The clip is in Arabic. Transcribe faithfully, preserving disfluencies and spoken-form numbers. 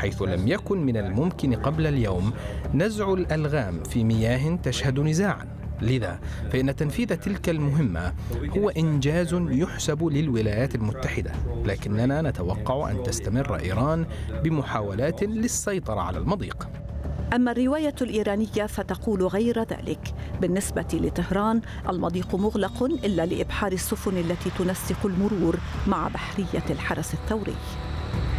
حيث لم يكن من الممكن قبل اليوم نزع الألغام في مياه تشهد نزاعاً. لذا فإن تنفيذ تلك المهمة هو إنجاز يحسب للولايات المتحدة، لكننا نتوقع أن تستمر إيران بمحاولات للسيطرة على المضيق. أما الرواية الإيرانية فتقول غير ذلك. بالنسبة لطهران المضيق مغلق إلا لإبحار السفن التي تنسق المرور مع بحرية الحرس الثوري.